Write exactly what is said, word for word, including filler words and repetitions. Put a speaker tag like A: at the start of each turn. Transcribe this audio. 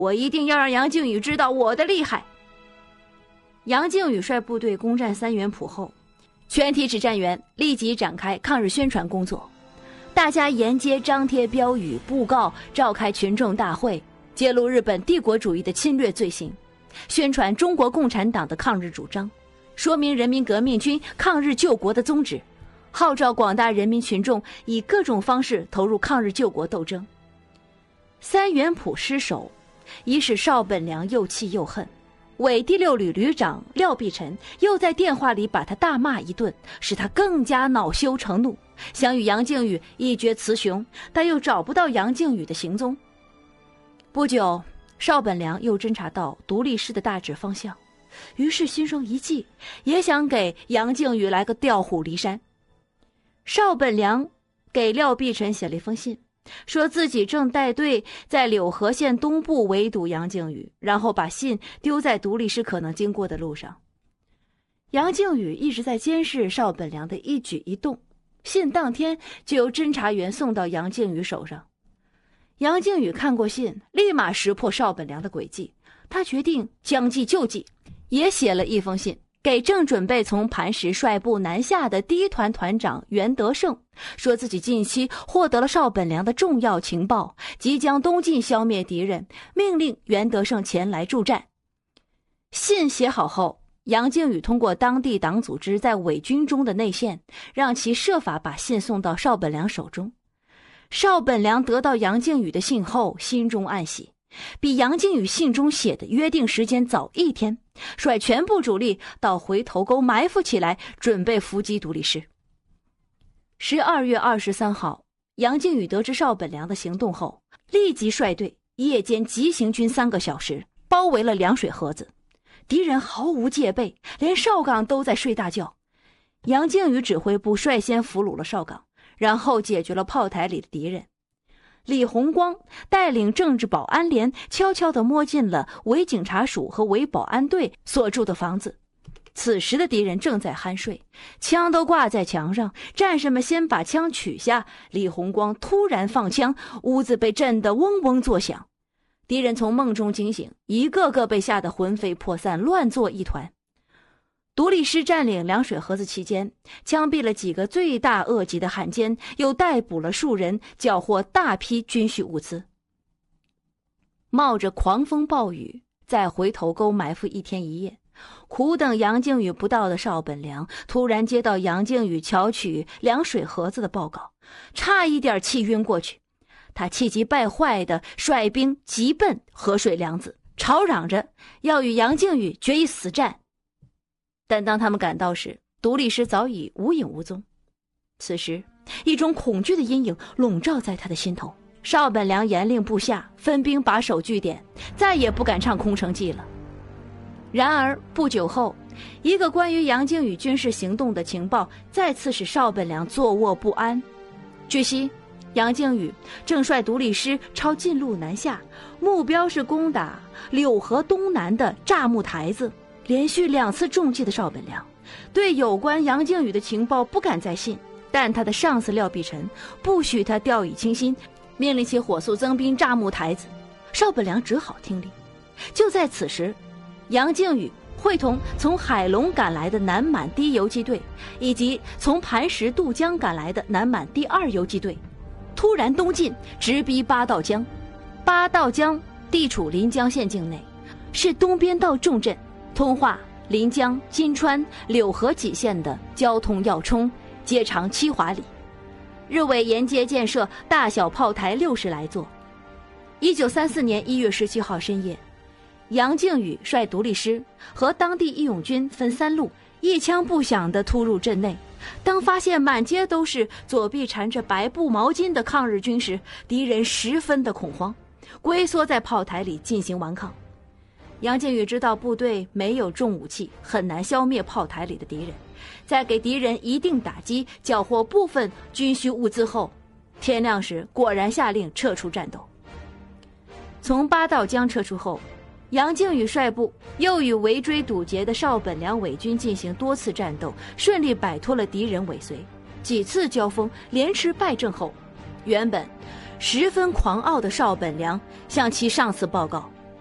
A: 我一定要让杨靖宇知道我的厉害。杨靖宇率部队攻占三元浦后，全体指战员立即展开抗日宣传工作，大家沿街张贴标语、布告，召开群众大会，揭露日本帝国主义的侵略罪行，宣传中国共产党的抗日主张，说明人民革命军抗日救国的宗旨，号召广大人民群众以各种方式投入抗日救国斗争。三元浦失守，已使邵本良又气又恨，伪第六旅旅长廖必臣又在电话里把他大骂一顿，使他更加恼羞成怒，想与杨靖宇一决雌雄，但又找不到杨靖宇的行踪。不久，邵本良又侦察到独立师的大致方向，于是心生一计，也想给杨靖宇来个调虎离山。邵本良给廖必臣写了一封信，说自己正带队在柳河县东部围堵杨靖宇，然后把信丢在独立师可能经过的路上。杨靖宇一直在监视邵本良的一举一动，信当天就由侦查员送到杨靖宇手上。杨靖宇看过信，立马识破邵本良的诡计，他决定将计就计，也写了一封信给正准备从磐石率部南下的第一团团长袁德胜，说自己近期获得了邵本良的重要情报，即将东进消灭敌人，命令袁德胜前来助战。信写好后，杨靖宇通过当地党组织在伪军中的内线，让其设法把信送到邵本良手中。邵本良得到杨靖宇的信后，心中暗喜，比杨靖宇信中写的约定时间早一天，率全部主力到回头沟埋伏起来，准备伏击独立师。十二月二十三号，杨靖宇得知邵本良的行动后，立即率队夜间急行军三个小时，包围了凉水河子。敌人毫无戒备，连邵岗都在睡大觉。杨靖宇指挥部率先俘虏了邵岗，然后解决了炮台里的敌人。李洪光带领政治保安连悄悄地摸进了伪警察署和伪保安队所住的房子。此时的敌人正在酣睡，枪都挂在墙上，战士们先把枪取下，李洪光突然放枪，屋子被震得嗡嗡作响。敌人从梦中惊醒，一个个被吓得魂飞魄散，乱作一团。独立师占领凉水河子期间，枪毙了几个罪大恶极的汉奸，又逮捕了数人，缴获大批军需物资。冒着狂风暴雨，在回头沟埋伏一天一夜，苦等杨靖宇不到的邵本良突然接到杨靖宇巧取凉水河子的报告，差一点气晕过去。他气急败坏地率兵急奔河水梁子，吵嚷着要与杨靖宇决一死战。但当他们赶到时，独立师早已无影无踪。此时，一种恐惧的阴影笼罩在他的心头。邵本良严令部下分兵把守据点，再也不敢唱空城计了。然而不久后，一个关于杨靖宇军事行动的情报再次使邵本良坐卧不安。据悉，杨靖宇正率独立师抄近路南下，目标是攻打柳河东南的炸木台子。连续两次中计的邵本良对有关杨靖宇的情报不敢再信，但他的上司廖必臣不许他掉以轻心，命令其火速增兵炸木台子。邵本良只好听令。就在此时，杨靖宇会同从海龙赶来的南满第一游击队以及从磐石渡江赶来的南满第二游击队突然东进，直逼八道江。八道江地处临江县境内，是东边道重镇，通化、临江、金川、柳河几县的交通要冲，街长七华里。日伪沿街建设大小炮台六十来座。一九三四年一月十七号深夜，杨靖宇率独立师和当地义勇军分三路，一枪不响地突入镇内。当发现满街都是左臂缠着白布毛巾的抗日军时，敌人十分的恐慌，龟缩在炮台里进行顽抗。杨靖宇知道部队没有重武器，很难消灭炮台里的敌人，在给敌人一定打击，缴获部分军需物资后，天亮时果然下令撤出战斗。从八道江撤出后，杨靖宇率部又与围追堵截的邵本良伪军进行多次战斗，顺利摆脱了敌人尾随。几次交锋连吃败阵后，原本十分狂傲的邵本良向其上司报告，